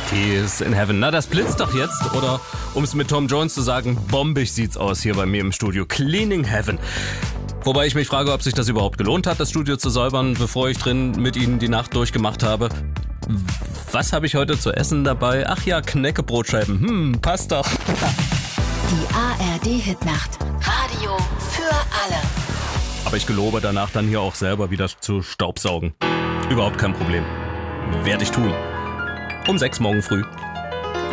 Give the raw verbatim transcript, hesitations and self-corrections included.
He's in heaven. Na, das blitzt doch jetzt. Oder um es mit Tom Jones zu sagen, bombig sieht's aus hier bei mir im Studio. Cleaning heaven. Wobei ich mich frage, ob sich das überhaupt gelohnt hat, das Studio zu säubern, bevor ich drin mit Ihnen die Nacht durchgemacht habe. Was habe ich heute zu essen dabei? Ach ja, Knäckebrotscheiben. Hm, passt doch. Die A R D-Hitnacht. Radio für alle. Aber ich gelobe danach dann hier auch selber wieder zu staubsaugen. Überhaupt kein Problem. Werde ich tun. Um sechs morgen früh.